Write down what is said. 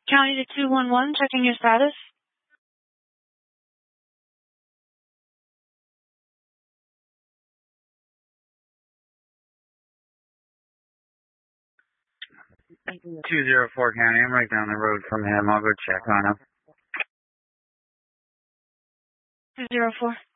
County to 211, checking your status. Thank you. 204 County, I'm right down the road from him. I'll go check on him. 204.